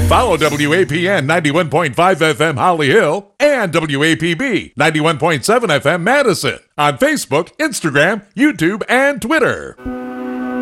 Follow WAPN 91.5 FM Holly Hill and WAPB 91.7 FM Madison on Facebook, Instagram, YouTube, and Twitter.